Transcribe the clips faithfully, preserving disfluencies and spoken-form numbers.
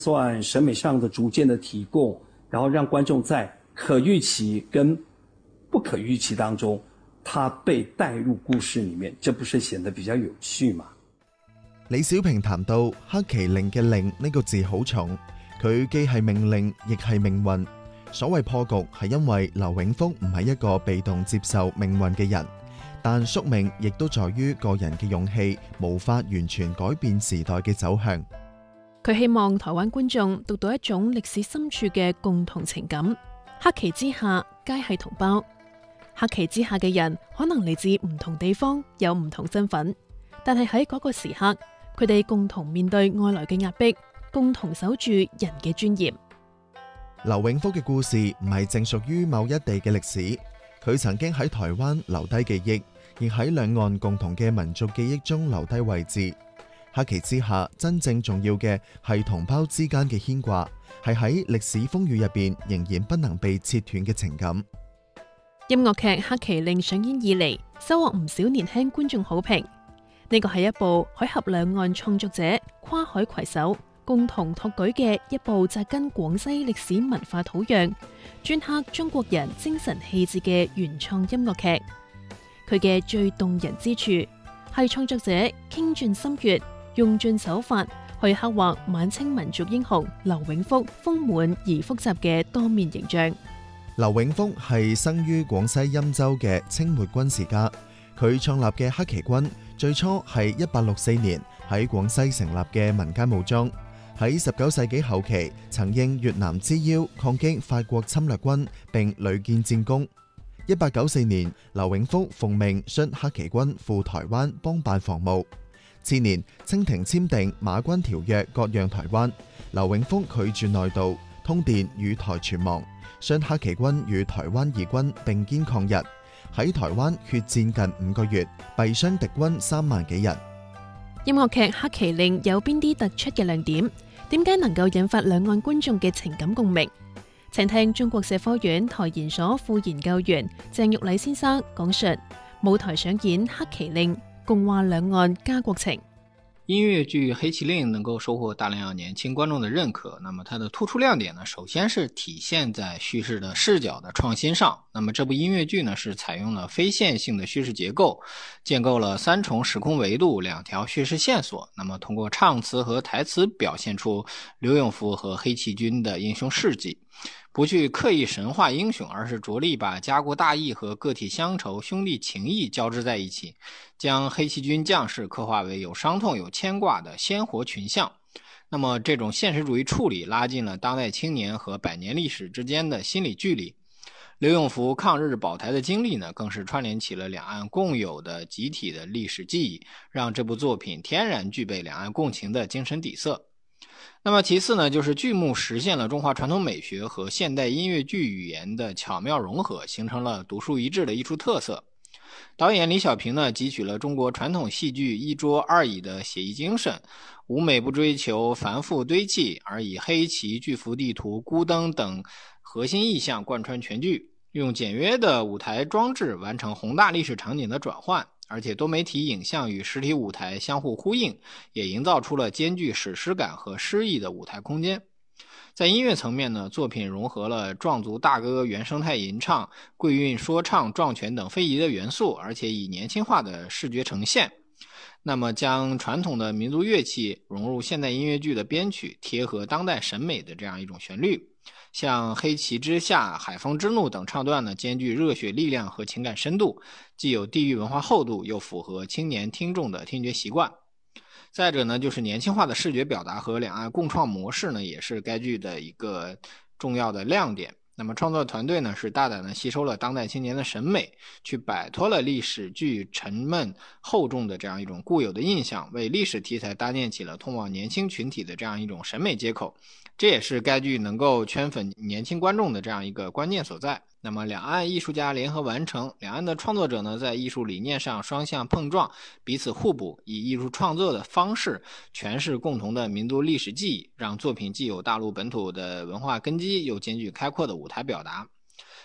算审美上的逐渐的提供，然后让观众在可预期跟不可预期當中，他被帶入故事裡面，這不是顯得比較有趣嘛？ 李小平談到黑麒麟嘅令呢個字好重，佢既係命令，亦係命運。所謂破局係因為劉永福唔係一個被動接受命運嘅人，但宿命亦都在於個人嘅勇氣，無法完全改變時代嘅走向。 佢希望台灣觀眾讀到一種歷史深處嘅共同情感，黑旗之下皆係同胞。黑旗之下嘅人可能嚟自唔同地方，有唔同身份，但係喺嗰個時刻，佢哋共同面對外來嘅壓迫，共同守住人嘅尊嚴。 劉永福嘅故事唔係淨屬於某一地嘅歷史，佢曾經喺台灣留低記憶，亦喺兩岸共同嘅民族記憶中留低位置。黑旗之下，真正重要嘅係同胞之間嘅牽掛，係喺歷史風雨入邊仍然不能被切斷嘅情感。 音樂劇《黑麒麟》上演以嚟，收穫唔少年輕觀眾好評。呢個係一部海峽兩岸創作者跨海攜手共同托舉嘅一部紮根廣西歷史文化土壤、鐫刻中國人精神氣質嘅原創音樂劇。佢嘅最動人之處係創作者傾盡心血，用盡手法去刻畫晚清民族英雄劉永福豐滿而複雜嘅多面形象。 劉永福係生於廣西欽州嘅清末軍事家，佢創立嘅黑旗軍最初係一八六四年喺廣西成立嘅民間武裝，喺十九世紀後期曾應越南之邀抗擊法國侵略軍，並屢建戰功。一八九四年，劉永福奉命率黑旗軍赴台灣幫辦防務。次年，清廷簽訂馬關條約，割讓台灣，劉永福拒絕內渡，通電與台全亡。率黑旗軍與台灣義軍並肩抗日，喺台灣血戰近五個月，斃傷敵軍三萬幾人。 音樂劇《黑麒麟》有邊啲突出嘅亮點？點解能夠引發兩岸觀眾嘅情感共鳴？請聽中國社科院台研所副研究員鄭玉禮先生講述舞台上演《黑麒麟》，共話兩岸家國情。 音樂劇《黑麒麟》能夠收穫大量年輕觀眾的認可，那麼它的突出亮點呢，首先是體現在敘事的視角的創新上。那麼這部音樂劇呢，是採用了非線性的敘事結構，建構了三重時空維度、兩條敘事線索。那麼通過唱詞和台詞表現出劉永福和黑旗軍的英雄事跡，不去刻意神化英雄，而是着力把家國大義和個體鄉愁、兄弟情誼交織在一起，將黑旗軍將士刻畫為有傷痛、有牽掛的鮮活群像。那麼這種現實主義處理拉近了當代青年和百年歷史之間的心理距離。劉永福抗日保台的經歷呢，更是串聯起了兩岸共有的集體的歷史記憶，讓這部作品天然具備兩岸共情的精神底色。那麼其次呢，就是劇目實現了中華傳統美學和現代音樂劇語言的巧妙融合，形成了獨樹一幟的藝術特色。導演李小平呢，汲取了中國傳統戲劇一桌二椅的寫意精神，舞美不追求繁複堆砌，而以黑旗、巨幅地圖、孤燈等核心意象貫穿全劇，用簡約的舞台裝置完成宏大歷史場景的轉換，而且多媒體影像與實體舞台相互呼應，也營造出了兼具史詩感和詩意的舞台空間。在音樂層面呢，作品融合了壯族大歌、原生態吟唱、桂韻說唱、壯拳等非遺的元素，而且以年輕化的視覺呈現。那麼將傳統的民族樂器融入現代音樂劇的編曲，貼合當代審美的這樣一種旋律。像黑旗之下、海風之怒等唱段呢，兼具熱血力量和情感深度，既有地域文化厚度，又符合青年聽眾的聽覺習慣。再者呢，就是年輕化的視覺表達和兩岸共創模式呢，也是該劇的一個重要的亮點。那麼創作團隊呢，是大膽的吸收了當代青年的審美，去擺脫了歷史劇沉悶厚重的這樣一種固有的印象，為歷史題材搭建起了通往年輕群體的這樣一種審美接口。這也是該劇能夠圈粉年輕觀眾的這樣一個關鍵所在。那麼兩岸藝術家聯合完成，兩岸的創作者呢，在藝術理念上雙向碰撞，彼此互補，以藝術創作的方式詮釋共同的民族歷史記憶，讓作品既有大陸本土的文化根基，又兼具開闊的舞台表達。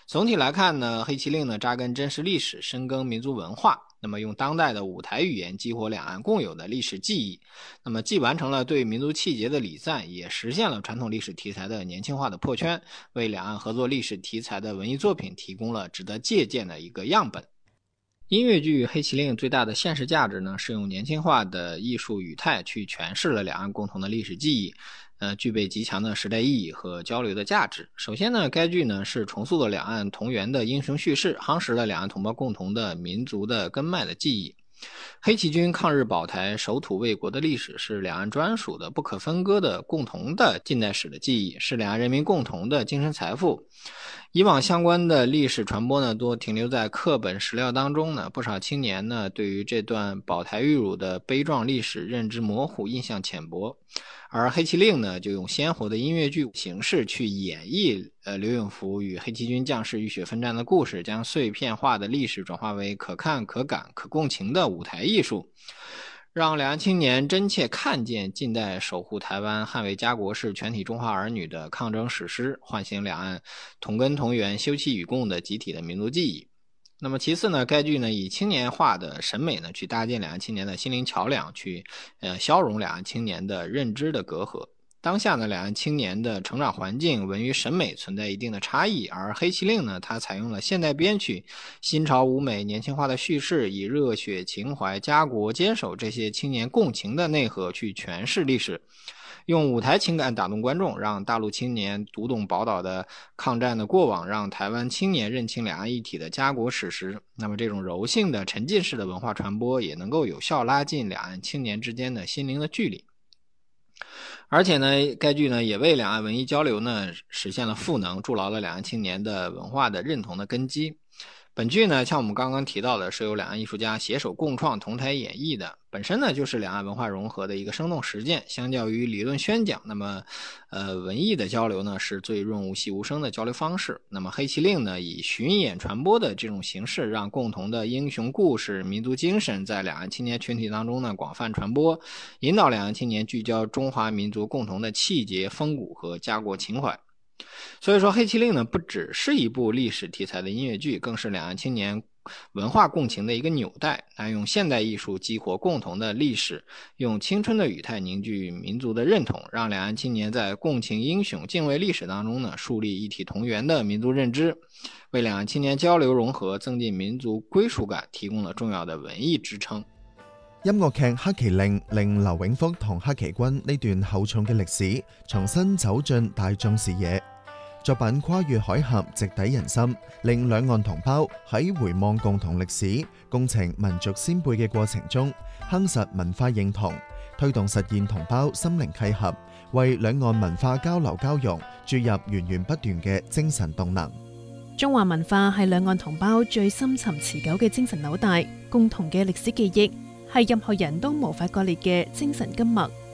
总体来看呢，黑旗令呢扎根真实历史，深耕民族文化，那么用当代的舞台语言激活两岸共有的历史记忆，那么既完成了对民族气节的礼赞，也实现了传统历史题材的年轻化的破圈，为两岸合作历史题材的文艺作品提供了值得借鉴的一个样本。音乐剧《黑旗令》最大的现实价值呢，是用年轻化的艺术语态去诠释了两岸共同的历史记忆，呃，具备极强的时代意义和交流的价值。首先呢，该剧呢是重塑了两岸同源的英雄叙事，夯实了两岸同胞共同的民族的根脉的记忆。黑旗军抗日保台、守土卫国的历史是两岸专属的、不可分割的、共同的近代史的记忆，是两岸人民共同的精神财富。以往相关的历史传播呢，多停留在课本史料当中呢，不少青年呢，对于这段保台遇辱的悲壮历史认知模糊、印象浅薄。而黑旗令呢，就用鲜活的音乐剧形式去演绎呃刘永福与黑旗军将士浴血奋战的故事，将碎片化的历史转化为可看、可感、可共情的舞台艺术，让两岸青年真切看见近代守护台湾、捍卫家国是全体中华儿女的抗争史诗，唤醒两岸同根同源、休戚与共的集体的民族记忆。那么其次呢，该剧呢以青年化的审美呢去搭建两岸青年的心灵桥梁，去呃消融两岸青年的认知的隔阂。当下呢，两岸青年的成长环境、文娱审美存在一定的差异，而黑旗令呢，它采用了现代编曲、新潮舞美、年轻化的叙事，以热血情怀、家国坚守这些青年共情的内核去诠释历史。用舞台情感打动观众，让大陆青年读懂宝岛的抗战的过往，让台湾青年认清两岸一体的家国史实。那么这种柔性的沉浸式的文化传播，也能够有效拉近两岸青年之间的心灵的距离。而且呢，该剧呢也为两岸文艺交流呢实现了赋能，筑牢了两岸青年的文化的认同的根基。本剧呢，像我们刚刚提到的，是由两岸艺术家携手共创、同台演绎的，本身呢就是两岸文化融合的一个生动实践。相较于理论宣讲，那么，呃，文艺的交流呢是最润物细无声的交流方式。那么黑旗令呢，以巡演传播的这种形式，让共同的英雄故事、民族精神在两岸青年群体当中呢广泛传播，引导两岸青年聚焦中华民族共同的气节、风骨和家国情怀。所以说黑旗令呢不只是一部历史题材的音乐剧，更是两岸青年文化共情的一个纽带。它用现代艺术激活共同的历史，用青春的语态凝聚民族的认同，让两岸青年在共情英雄、敬畏历史当中呢树立一体同源的民族認知，為兩岸青年交流融合、增進民族歸屬感提供了重要的文藝支撐。 音樂劇《黑旗令》令劉永福同黑旗軍呢段厚重嘅歷史重新走進大眾視野。作品跨越海峽，直抵人心，令兩岸同胞喺回望共同歷史、共情民族先輩嘅過程中，夯實文化認同，推動實現同胞心靈契合，為兩岸文化交流交融注入源源不斷嘅精神動能。 中華文化係兩岸同胞最深沉持久嘅精神紐帶，共同嘅歷史記憶係任何人都無法割裂嘅精神根脈。